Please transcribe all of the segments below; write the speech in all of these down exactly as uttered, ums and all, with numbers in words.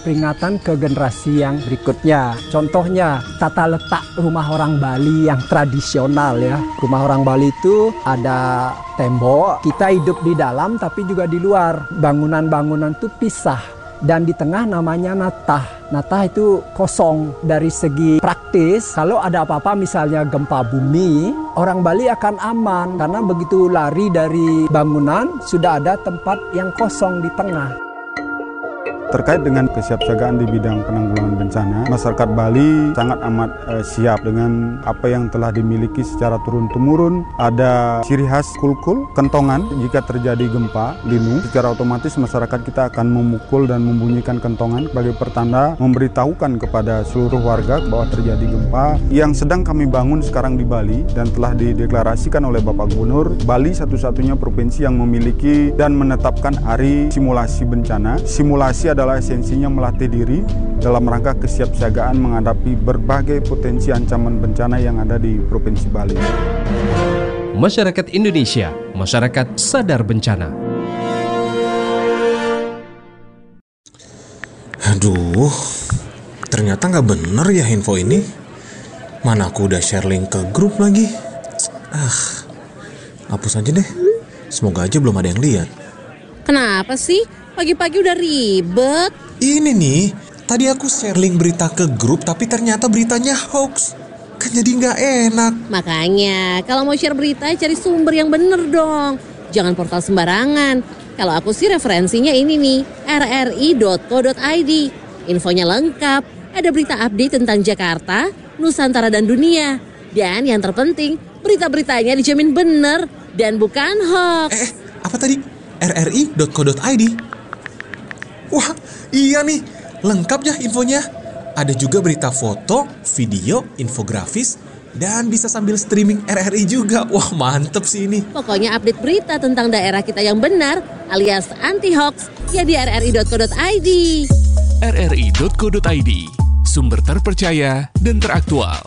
peringatan ke generasi yang berikutnya. Contohnya tata letak rumah orang Bali yang tradisional ya. Rumah orang Bali itu ada tembok, kita hidup di dalam tapi juga di luar. Bangunan-bangunan itu pisah dan di tengah namanya natah. Natah itu kosong. Dari segi praktis, kalau ada apa-apa misalnya gempa bumi, orang Bali akan aman karena begitu lari dari bangunan sudah ada tempat yang kosong di tengah. Terkait dengan kesiapsiagaan di bidang penanggulangan bencana, masyarakat Bali sangat amat eh, siap dengan apa yang telah dimiliki secara turun-temurun. Ada ciri khas kulkul, kentongan. Jika terjadi gempa, linu, secara otomatis masyarakat kita akan memukul dan membunyikan kentongan sebagai pertanda memberitahukan kepada seluruh warga bahwa terjadi gempa. Yang sedang kami bangun sekarang di Bali dan telah dideklarasikan oleh Bapak Gubernur, Bali satu-satunya provinsi yang memiliki dan menetapkan hari simulasi bencana. Simulasi adalah adalah esensinya melatih diri dalam rangka kesiapsiagaan menghadapi berbagai potensi ancaman bencana yang ada di Provinsi Bali. Masyarakat Indonesia, masyarakat sadar bencana. Aduh, ternyata nggak bener ya info ini. Mana aku udah share link ke grup lagi. Ah, hapus aja deh. Semoga aja belum ada yang lihat. Kenapa sih? Pagi-pagi udah ribet. Ini nih, tadi aku share link berita ke grup tapi ternyata beritanya hoax. Kan jadi nggak enak. Makanya, kalau mau share berita cari sumber yang bener dong. Jangan portal sembarangan. Kalau aku sih referensinya ini nih, r r i dot co dot i d. Infonya lengkap, ada berita update tentang Jakarta, Nusantara dan dunia. Dan yang terpenting, berita-beritanya dijamin bener dan bukan hoax. Eh, apa tadi? r r i dot co dot i d. Wah, iya nih, lengkap ya infonya. Ada juga berita foto, video, infografis, dan bisa sambil streaming R R I juga. Wah, mantep sih ini. Pokoknya update berita tentang daerah kita yang benar, alias anti-hoax, ya di r r i dot co dot i d. r r i dot co dot i d, sumber terpercaya dan teraktual.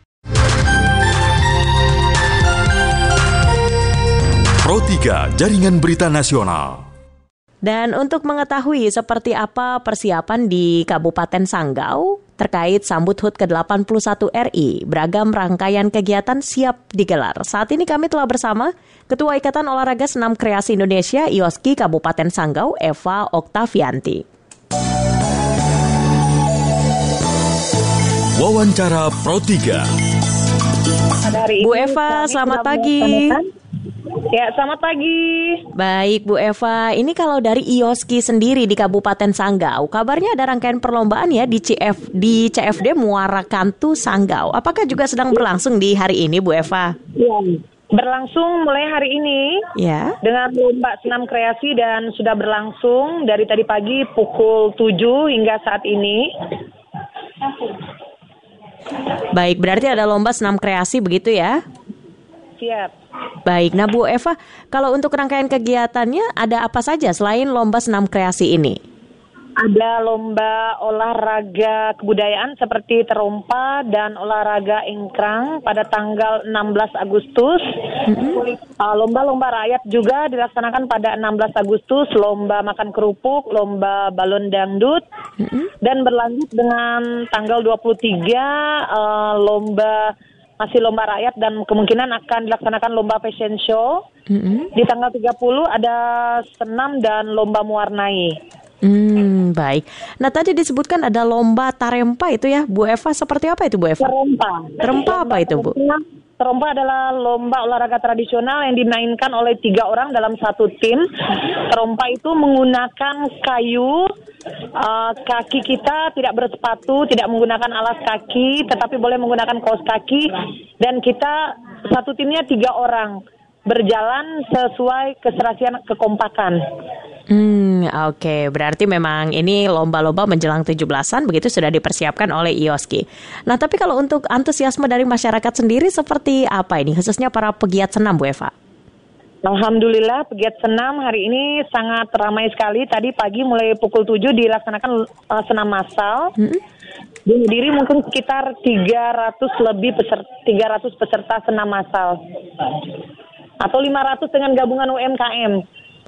Pro tiga Jaringan Berita Nasional. Dan untuk mengetahui seperti apa persiapan di Kabupaten Sanggau terkait sambut H U T ke delapan puluh satu R I, beragam rangkaian kegiatan siap digelar. Saat ini kami telah bersama Ketua Ikatan Olahraga Senam Kreasi Indonesia I O S K I Kabupaten Sanggau, Eva Oktavianti. Wawancara Pro tiga. Bu Eva, selamat pagi. Ya, selamat pagi. Baik, Bu Eva. Ini kalau dari I O S K I sendiri di Kabupaten Sanggau, kabarnya ada rangkaian perlombaan ya di C F di C F D Muara Kantu Sanggau. Apakah juga sedang berlangsung di hari ini, Bu Eva? Ya, berlangsung mulai hari ini. Ya. Dengan lomba senam kreasi dan sudah berlangsung dari tadi pagi pukul tujuh hingga saat ini. Baik, berarti ada lomba senam kreasi begitu ya? Siap. Baik, nah Bu Eva, kalau untuk rangkaian kegiatannya ada apa saja selain lomba senam kreasi ini? Ada lomba olahraga kebudayaan seperti terompa dan olahraga ingkrang pada tanggal enam belas Agustus. Mm-hmm. Uh, lomba-lomba rakyat juga dilaksanakan pada enam belas Agustus, lomba makan kerupuk, lomba balon dangdut, mm-hmm. dan berlanjut dengan tanggal dua puluh tiga uh, lomba masih lomba rakyat dan kemungkinan akan dilaksanakan lomba fashion show. Mm-hmm. Di tanggal tiga puluh ada senam dan lomba mewarnai. Hmm, baik. Nah, tadi disebutkan ada lomba tarempa itu ya, Bu Eva. Seperti apa itu, Bu Eva? Terompa. Terompa apa itu, Bu? Terompa adalah lomba olahraga tradisional yang dimainkan oleh tiga orang dalam satu tim. Terompa itu menggunakan kayu. Uh, kaki kita tidak bersepatu, tidak menggunakan alas kaki, tetapi boleh menggunakan kaos kaki. Dan kita satu timnya tiga orang berjalan sesuai keserasian kekompakan. Hmm, oke. Okay. Berarti memang ini lomba-lomba menjelang tujuh belasan begitu sudah dipersiapkan oleh I O S K I. Nah, tapi kalau untuk antusiasme dari masyarakat sendiri seperti apa ini, khususnya para pegiat senam, Bu Eva? Alhamdulillah pegiat senam hari ini sangat ramai sekali. Tadi pagi mulai pukul tujuh dilaksanakan uh, senam massal. Mm-hmm. Dihadiri mungkin sekitar tiga ratus lebih peserta, tiga ratus peserta senam massal. Atau lima ratus dengan gabungan U M K M.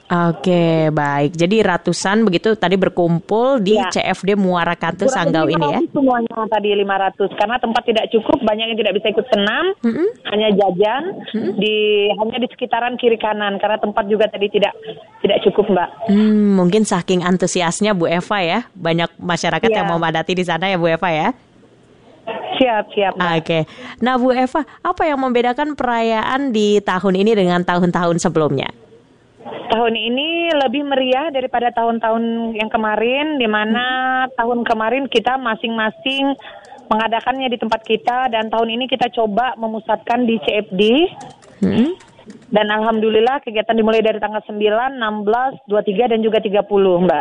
Oke, baik. Jadi ratusan begitu tadi berkumpul di Ya. C F D Muara Katu Sanggau ini ya? Semuanya tadi lima ratus karena tempat tidak cukup, banyak yang tidak bisa ikut senam, Mm-mm. hanya jajan Mm-mm. di hanya di sekitaran kiri kanan karena tempat juga tadi tidak tidak cukup, Mbak. Hmm, mungkin saking antusiasnya Bu Eva ya, banyak masyarakat Ya. yang memadati di sana ya Bu Eva ya? Siap, siap, Mbak. Oke. Nah Bu Eva, apa yang membedakan perayaan di tahun ini dengan tahun-tahun sebelumnya? Tahun ini lebih meriah daripada tahun-tahun yang kemarin, di mana tahun kemarin kita masing-masing mengadakannya di tempat kita, dan tahun ini kita coba memusatkan di C F D. Hmm? Dan alhamdulillah kegiatan dimulai dari tanggal sembilan, enam belas, dua puluh tiga, dan juga tiga puluh, Mbak.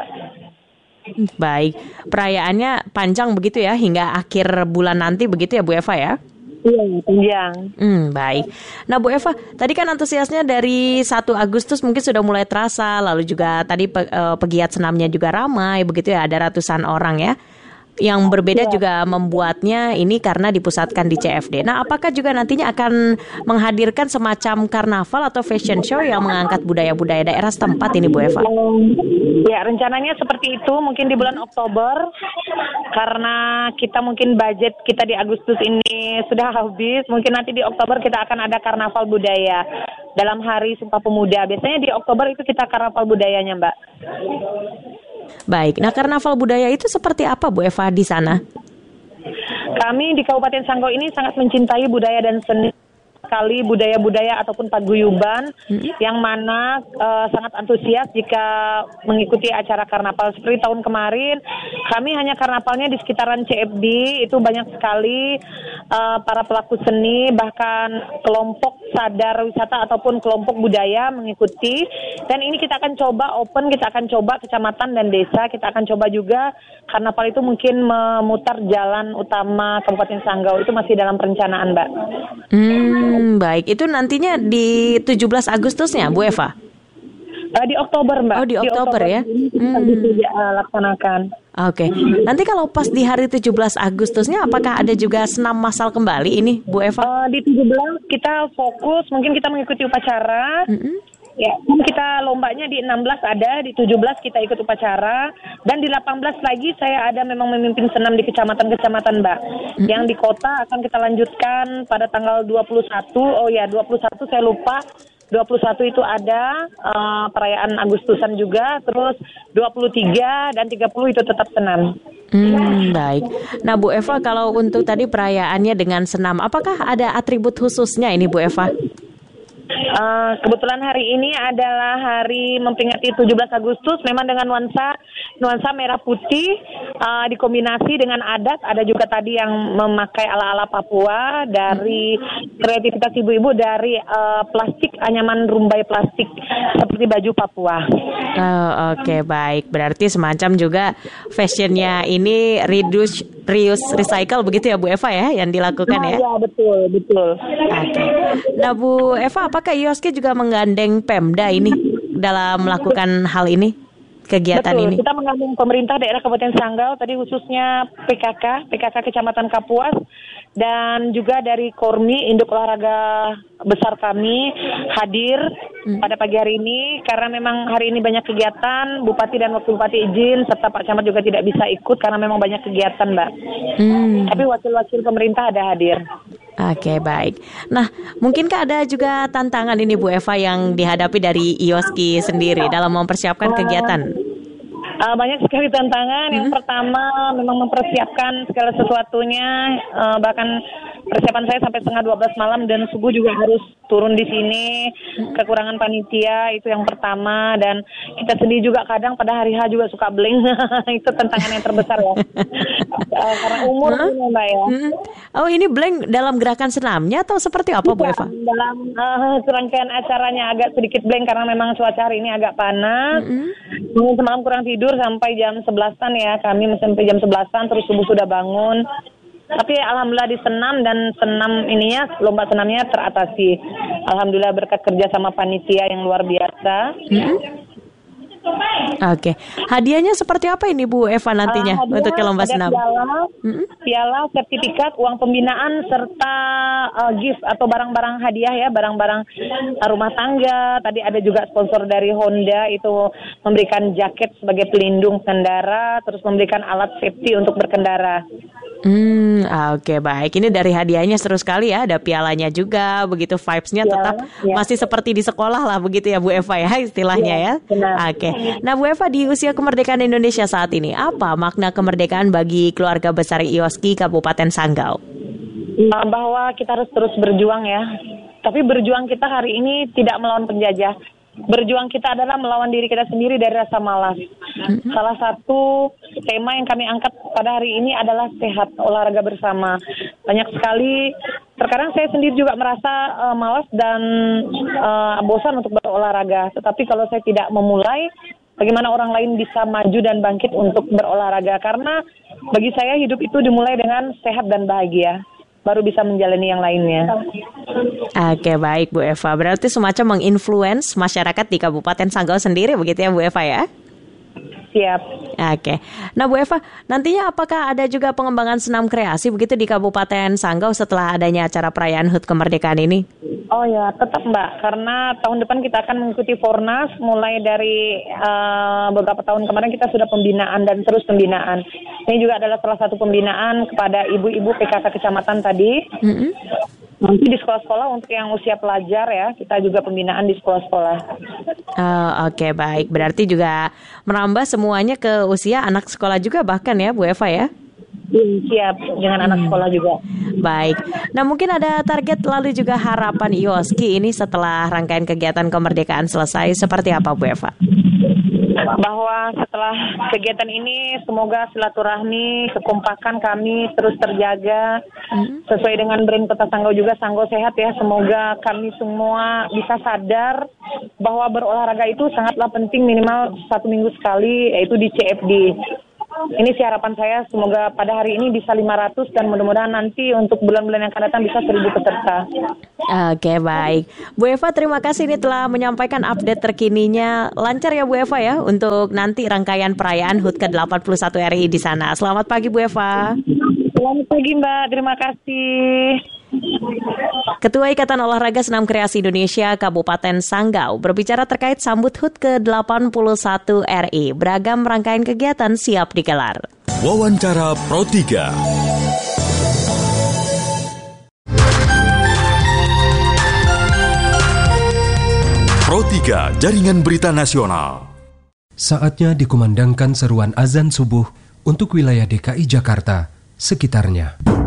Baik, perayaannya panjang begitu ya, hingga akhir bulan nanti begitu ya Bu Eva ya? Iya, panjang. Hmm, baik. Nah Bu Eva, tadi kan antusiasnya dari satu Agustus mungkin sudah mulai terasa, lalu juga tadi pe- eh, pegiat senamnya juga ramai begitu ya, ada ratusan orang ya. Yang berbeda juga membuatnya ini karena dipusatkan di C F D. Nah, apakah juga nantinya akan menghadirkan semacam karnaval atau fashion show yang mengangkat budaya-budaya daerah setempat ini Bu Eva? Ya, rencananya seperti itu mungkin di bulan Oktober, karena kita mungkin budget kita di Agustus ini sudah habis, mungkin nanti di Oktober kita akan ada karnaval budaya dalam Hari Sumpah Pemuda. Biasanya di Oktober itu kita karnaval budayanya, Mbak. Baik, nah karnaval budaya itu seperti apa Bu Eva di sana? Kami di Kabupaten Sanggau ini sangat mencintai budaya dan seni sekali, budaya-budaya ataupun paguyuban hmm. yang mana uh, sangat antusias jika mengikuti acara karnaval. Seperti tahun kemarin kami hanya karnavalnya di sekitaran C F D, itu banyak sekali uh, para pelaku seni, bahkan kelompok sadar wisata ataupun kelompok budaya mengikuti. Dan ini kita akan coba open, kita akan coba kecamatan dan desa, kita akan coba juga karnaval itu mungkin memutar jalan utama Kabupaten Sanggau, itu masih dalam perencanaan, Mbak. Hmm, baik. Itu nantinya di tujuh belas Agustusnya, Bu Eva? Uh, di Oktober, Mbak. Oh, di Oktober, di Oktober ya? Ini kita Hmm. bisa uh, laksanakan. Oke. Nanti kalau pas di hari tujuh belas Agustusnya, apakah ada juga senam massal kembali ini, Bu Eva? Uh, di tujuh belas kita fokus, mungkin kita mengikuti upacara. Mm-hmm. Ya, kita lombanya di enam belas ada, di tujuh belas kita ikut upacara, dan di delapan belas lagi saya ada memang memimpin senam di kecamatan-kecamatan, Mbak. Mm-hmm. Yang di kota akan kita lanjutkan pada tanggal dua puluh satu, oh ya dua puluh satu saya lupa, dua puluh satu itu ada uh, perayaan Agustusan juga, terus dua puluh tiga dan tiga puluh itu tetap senam. Hmm, baik. Nah Bu Eva, kalau untuk tadi perayaannya dengan senam, apakah ada atribut khususnya ini Bu Eva? Uh, kebetulan hari ini adalah hari memperingati tujuh belas Agustus, memang dengan nuansa nuansa merah putih uh, dikombinasi dengan adat. Ada juga tadi yang memakai ala-ala Papua, dari kreativitas ibu-ibu dari uh, plastik, anyaman rumbai plastik seperti baju Papua. Oh, Oke, okay, baik. Berarti semacam juga fashionnya ini reduce, reuse, recycle begitu ya Bu Eva ya yang dilakukan nah, ya? Iya, betul, betul. Oke. Okay. Nah Bu Eva, apakah I O S K juga menggandeng Pemda ini dalam melakukan hal ini, kegiatan Betul, ini? kita menggandeng pemerintah daerah Kabupaten Sanggau, tadi khususnya P K K, P K K Kecamatan Kapuas, dan juga dari Kormi, induk olahraga besar kami, hadir hmm. pada pagi hari ini, karena memang hari ini banyak kegiatan, Bupati dan Wakil Bupati izin, serta Pak Camat juga tidak bisa ikut karena memang banyak kegiatan, Mbak. Hmm. Tapi wakil-wakil pemerintah ada hadir. Oke, baik. Nah, mungkinkah ada juga tantangan ini Bu Eva yang dihadapi dari I O S K sendiri dalam mempersiapkan kegiatan? Uh, banyak sekali tantangan. Yang hmm. pertama memang mempersiapkan segala sesuatunya, uh, bahkan persiapan saya sampai setengah dua belas malam dan subuh juga harus turun di sini. Kekurangan panitia itu yang pertama, dan kita sendiri juga kadang pada hari H juga suka blank. Itu tantangan yang terbesar ya. uh, karena umur huh? ini, Mbak ya. Hmm. Oh, ini blank dalam gerakan senamnya atau seperti apa Bu Eva? Dalam uh, serangkaian acaranya agak sedikit blank karena memang cuaca hari ini agak panas. Hmm. Mungkin semalam kurang tidur sampai jam sebelasan ya, kami sampai jam sebelasan, terus subuh sudah bangun. Tapi alhamdulillah di senam dan senam ininya, lomba senamnya teratasi. Alhamdulillah berkat kerja sama panitia yang luar biasa. Mm-hmm. Oke, hadiahnya seperti apa ini Bu Eva nantinya uh, untuk ke lomba senam? Piala, mm-hmm. piala, sertifikat, uang pembinaan, serta uh, gift atau barang-barang hadiah ya, barang-barang uh, rumah tangga. Tadi ada juga sponsor dari Honda itu memberikan jaket sebagai pelindung pengendara, terus memberikan alat safety untuk berkendara. Hmm, oke okay, baik. Ini dari hadiahnya seru sekali ya, ada pialanya juga, begitu vibes-nya ya, tetap ya. Masih seperti di sekolah lah begitu ya Bu Eva ya istilahnya ya. ya. Oke. Okay. Nah Bu Eva, di usia kemerdekaan Indonesia saat ini, apa makna kemerdekaan bagi keluarga besar I O S K I Kabupaten Sanggau? Bahwa kita harus terus berjuang ya. Tapi berjuang kita hari ini tidak melawan penjajah. Berjuang kita adalah melawan diri kita sendiri dari rasa malas. Mm-hmm. Salah satu tema yang kami angkat pada hari ini adalah sehat, olahraga bersama. Banyak sekali, terkadang saya sendiri juga merasa uh, malas dan uh, bosan untuk berolahraga. Tetapi kalau saya tidak memulai, bagaimana orang lain bisa maju dan bangkit untuk berolahraga? Karena bagi saya hidup itu dimulai dengan sehat dan bahagia, baru bisa menjalani yang lainnya. Oke, baik Bu Eva. Berarti semacam menginfluence masyarakat di Kabupaten Sanggau sendiri begitu ya Bu Eva ya? Siap. Oke. Nah Bu Eva, nantinya apakah ada juga pengembangan senam kreasi begitu di Kabupaten Sanggau setelah adanya acara perayaan H U T kemerdekaan ini? Oh ya, tetap Mbak. Karena tahun depan kita akan mengikuti Fornas. Mulai dari uh, beberapa tahun kemarin kita sudah pembinaan dan terus pembinaan. Ini juga adalah salah satu pembinaan kepada ibu-ibu P K K kecamatan tadi. Mm-hmm. Nanti di sekolah-sekolah untuk yang usia pelajar ya, kita juga pembinaan di sekolah-sekolah. Oh, Oke, okay, baik. Berarti juga menambah semuanya ke usia anak sekolah juga bahkan ya Bu Eva ya? Siap, dengan hmm. anak sekolah juga. Baik. Nah mungkin ada target lalu juga harapan I O S K I ini setelah rangkaian kegiatan kemerdekaan selesai seperti apa Bu Eva? Bahwa setelah kegiatan ini semoga silaturahmi, kekompakan kami terus terjaga hmm. sesuai dengan brand Kota Sanggau juga, Sanggau Sehat ya. Semoga kami semua bisa sadar bahwa berolahraga itu sangatlah penting, minimal satu minggu sekali, yaitu di C F D. Ini sih harapan saya, semoga pada hari ini bisa lima ratus dan mudah-mudahan nanti untuk bulan-bulan yang akan datang bisa seribu peserta. Oke, baik. Bu Eva, terima kasih ini telah menyampaikan update terkininya. Lancar ya Bu Eva ya untuk nanti rangkaian perayaan H U T ke delapan puluh satu R I di sana. Selamat pagi Bu Eva. Selamat pagi Mbak, terima kasih. Ketua Ikatan Olahraga Senam Kreasi Indonesia Kabupaten Sanggau berbicara terkait sambut H U T ke delapan puluh satu R I. Beragam rangkaian kegiatan siap digelar. Wawancara Pro tiga. Pro tiga, Jaringan Berita Nasional. Saatnya dikumandangkan seruan azan subuh untuk wilayah D K I Jakarta sekitarnya.